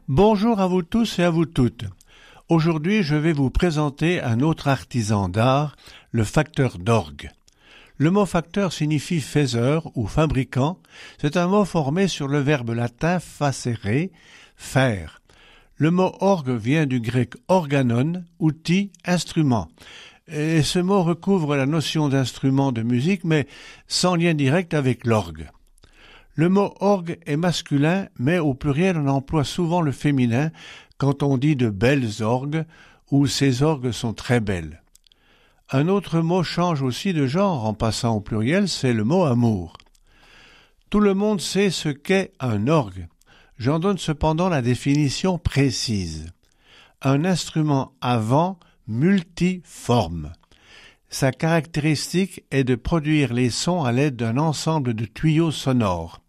Bonjour à vous tous et à vous toutes. Aujourd'hui, je vais vous présenter un autre artisan d'art, le facteur d'orgue. Le mot facteur signifie faiseur ou fabricant. C'est un mot formé sur le verbe latin facere, faire. Le mot orgue vient du grec organon, outil, instrument. Et ce mot recouvre la notion d'instrument de musique, mais sans lien direct avec l'orgue. Le mot orgue est masculin, mais au pluriel on emploie souvent le féminin quand on dit de belles orgues ou ces orgues sont très belles. Un autre mot change aussi de genre en passant au pluriel, c'est le mot amour. Tout le monde sait ce qu'est un orgue. J'en donne cependant la définition précise. Un instrument à vent multiforme. Sa caractéristique est de produire les sons à l'aide d'un ensemble de tuyaux sonores.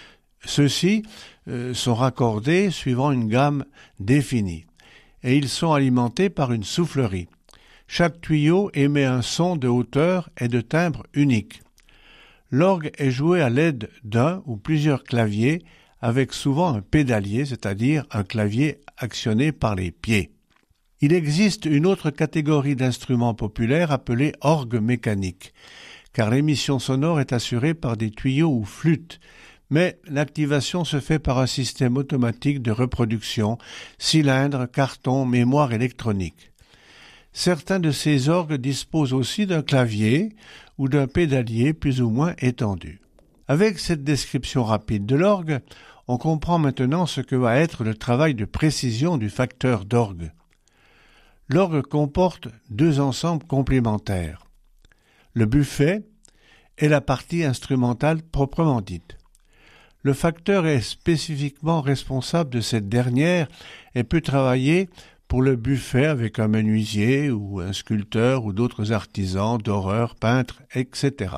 Ceux-ci sont raccordés suivant une gamme définie et ils sont alimentés par une soufflerie. Chaque tuyau émet un son de hauteur et de timbre unique. L'orgue est joué à l'aide d'un ou plusieurs claviers avec souvent un pédalier, c'est-à-dire un clavier actionné par les pieds. Il existe une autre catégorie d'instruments populaires appelée orgue mécanique, car l'émission sonore est assurée par des tuyaux ou flûtes, mais l'activation se fait par un système automatique de reproduction, cylindre, carton, mémoire électronique. Certains de ces orgues disposent aussi d'un clavier ou d'un pédalier plus ou moins étendu. Avec cette description rapide de l'orgue, on comprend maintenant ce que va être le travail de précision du facteur d'orgue. L'orgue comporte deux ensembles complémentaires, le buffet et la partie instrumentale proprement dite. Le facteur est spécifiquement responsable de cette dernière et peut travailler pour le buffet avec un menuisier ou un sculpteur ou d'autres artisans, doreurs, peintres, etc.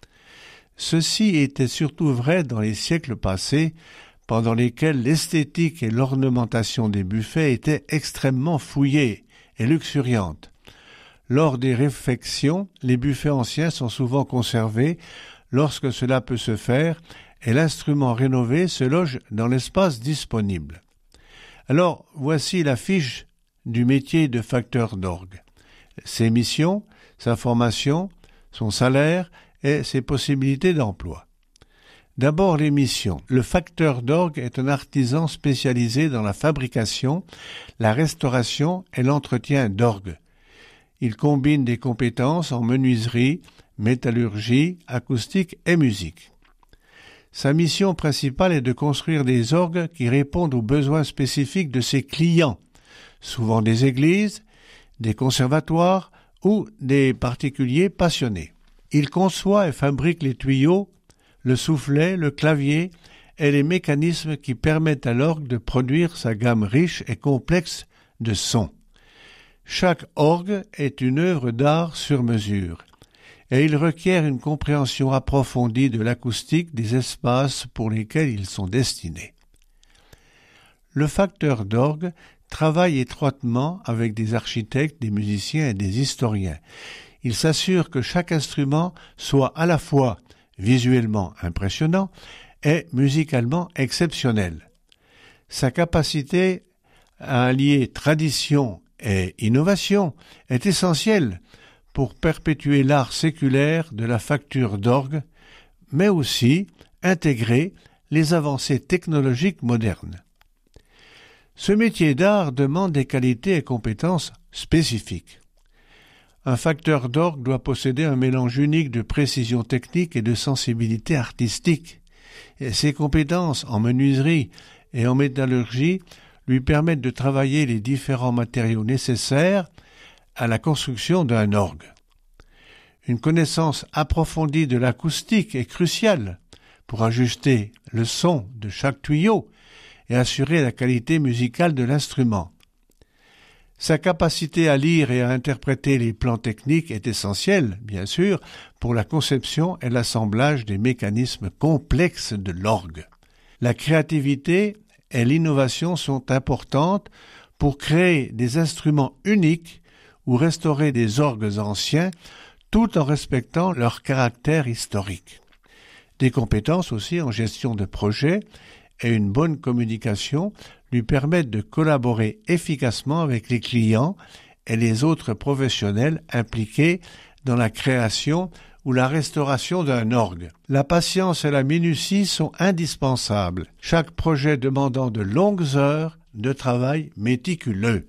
Ceci était surtout vrai dans les siècles passés, pendant lesquels l'esthétique et l'ornementation des buffets étaient extrêmement fouillées et luxuriantes. Lors des réfections, les buffets anciens sont souvent conservés lorsque cela peut se faire et l'instrument rénové se loge dans l'espace disponible. Alors, voici la fiche du métier de facteur d'orgue. Ses missions, sa formation, son salaire et ses possibilités d'emploi. D'abord les missions. Le facteur d'orgue est un artisan spécialisé dans la fabrication, la restauration et l'entretien d'orgues. Il combine des compétences en menuiserie, métallurgie, acoustique et musique. Sa mission principale est de construire des orgues qui répondent aux besoins spécifiques de ses clients, souvent des églises, des conservatoires ou des particuliers passionnés. Il conçoit et fabrique les tuyaux, le soufflet, le clavier et les mécanismes qui permettent à l'orgue de produire sa gamme riche et complexe de sons. Chaque orgue est une œuvre d'art sur mesure et il requiert une compréhension approfondie de l'acoustique des espaces pour lesquels ils sont destinés. Le facteur d'orgue travaille étroitement avec des architectes, des musiciens et des historiens. Il s'assure que chaque instrument soit à la fois visuellement impressionnant et musicalement exceptionnel. Sa capacité à allier tradition et innovation est essentielle pour perpétuer l'art séculaire de la facture d'orgue, mais aussi intégrer les avancées technologiques modernes. Ce métier d'art demande des qualités et compétences spécifiques. Un facteur d'orgue doit posséder un mélange unique de précision technique et de sensibilité artistique. Et ses compétences en menuiserie et en métallurgie lui permettent de travailler les différents matériaux nécessaires à la construction d'un orgue. Une connaissance approfondie de l'acoustique est cruciale pour ajuster le son de chaque tuyau et assurer la qualité musicale de l'instrument. Sa capacité à lire et à interpréter les plans techniques est essentielle, bien sûr, pour la conception et l'assemblage des mécanismes complexes de l'orgue. La créativité et l'innovation sont importantes pour créer des instruments uniques ou restaurer des orgues anciens tout en respectant leur caractère historique. Des compétences aussi en gestion de projet et une bonne communication lui permettent de collaborer efficacement avec les clients et les autres professionnels impliqués dans la création ou la restauration d'un orgue. La patience et la minutie sont indispensables, chaque projet demandant de longues heures de travail méticuleux.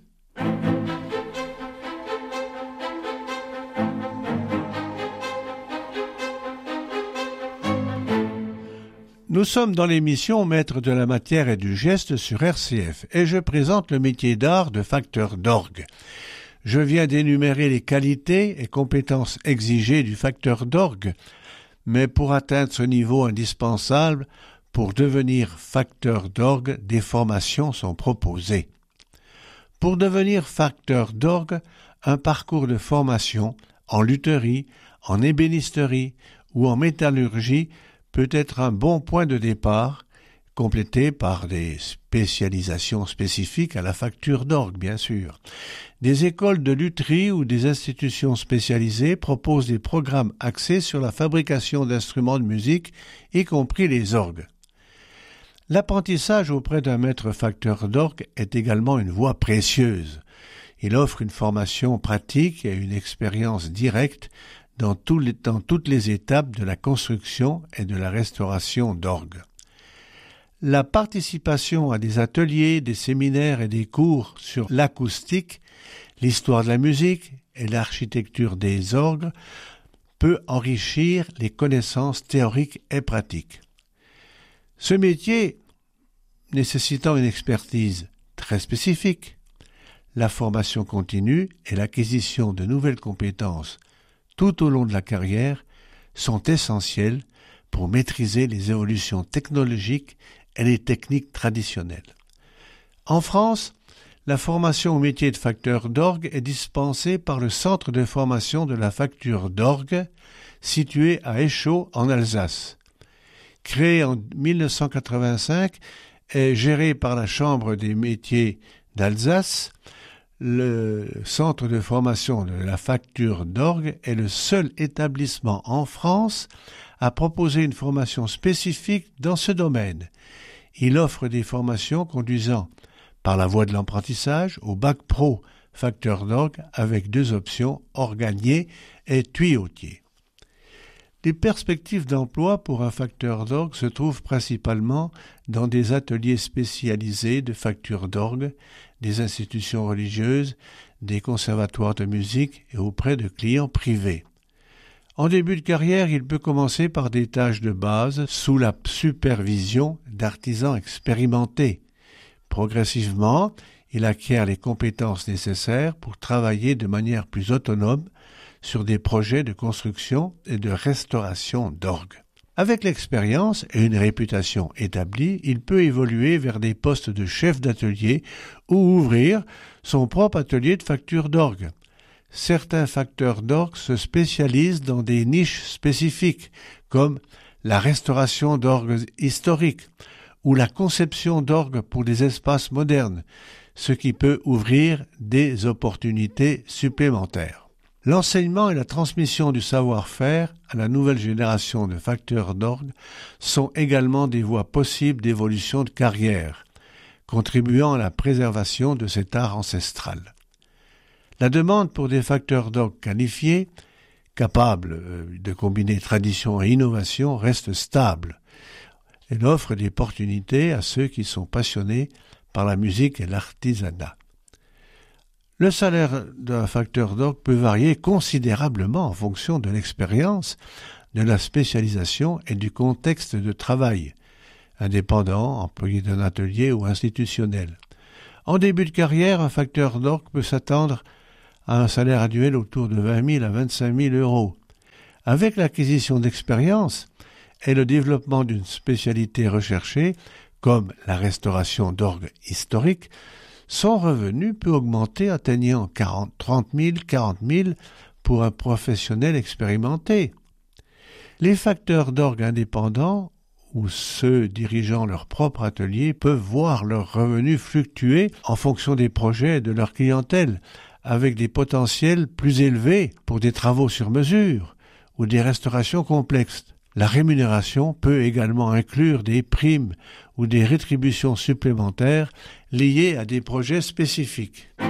Nous sommes dans l'émission Maître de la matière et du geste sur RCF et je présente le métier d'art de facteur d'orgue. Je viens d'énumérer les qualités et compétences exigées du facteur d'orgue, mais pour atteindre ce niveau indispensable, pour devenir facteur d'orgue, des formations sont proposées. Pour devenir facteur d'orgue, un parcours de formation en lutherie, en ébénisterie ou en métallurgie peut être un bon point de départ, complété par des spécialisations spécifiques à la facture d'orgue, bien sûr. Des écoles de lutherie ou des institutions spécialisées proposent des programmes axés sur la fabrication d'instruments de musique, y compris les orgues. L'apprentissage auprès d'un maître facteur d'orgue est également une voie précieuse. Il offre une formation pratique et une expérience directe dans toutes les étapes de la construction et de la restauration d'orgues. La participation à des ateliers, des séminaires et des cours sur l'acoustique, l'histoire de la musique et l'architecture des orgues peut enrichir les connaissances théoriques et pratiques. Ce métier nécessitant une expertise très spécifique, la formation continue et l'acquisition de nouvelles compétences tout au long de la carrière sont essentielles pour maîtriser les évolutions technologiques et les techniques traditionnelles. En France, la formation au métier de facteur d'orgue est dispensée par le Centre de formation de la facture d'orgue, situé à Échaud en Alsace. Créé en 1985 et géré par la Chambre des métiers d'Alsace, le Centre de formation de la facture d'orgue est le seul établissement en France à proposer une formation spécifique dans ce domaine. Il offre des formations conduisant par la voie de l'apprentissage au bac pro facteur d'orgue avec 2 options, organier et tuyautier. Les perspectives d'emploi pour un facteur d'orgue se trouvent principalement dans des ateliers spécialisés de facture d'orgue, des institutions religieuses, des conservatoires de musique et auprès de clients privés. En début de carrière, il peut commencer par des tâches de base sous la supervision d'artisans expérimentés. Progressivement, il acquiert les compétences nécessaires pour travailler de manière plus autonome sur des projets de construction et de restauration d'orgues. Avec l'expérience et une réputation établie, il peut évoluer vers des postes de chef d'atelier ou ouvrir son propre atelier de facture d'orgue. Certains facteurs d'orgue se spécialisent dans des niches spécifiques, comme la restauration d'orgues historiques ou la conception d'orgues pour des espaces modernes, ce qui peut ouvrir des opportunités supplémentaires. L'enseignement et la transmission du savoir-faire à la nouvelle génération de facteurs d'orgue sont également des voies possibles d'évolution de carrière, contribuant à la préservation de cet art ancestral. La demande pour des facteurs d'orgue qualifiés, capables de combiner tradition et innovation, reste stable. Elle offre des opportunités à ceux qui sont passionnés par la musique et l'artisanat. Le salaire d'un facteur d'orgue peut varier considérablement en fonction de l'expérience, de la spécialisation et du contexte de travail, indépendant, employé d'un atelier ou institutionnel. En début de carrière, un facteur d'orgue peut s'attendre à un salaire annuel autour de 20 000 à 25 000 euros. Avec l'acquisition d'expérience et le développement d'une spécialité recherchée, comme la restauration d'orgues historiques, son revenu peut augmenter atteignant 30 000, 40 000 pour un professionnel expérimenté. Les facteurs d'orgue indépendants ou ceux dirigeant leur propre atelier peuvent voir leurs revenus fluctuer en fonction des projets et de leur clientèle, avec des potentiels plus élevés pour des travaux sur mesure ou des restaurations complexes. La rémunération peut également inclure des primes ou des rétributions supplémentaires liées à des projets spécifiques.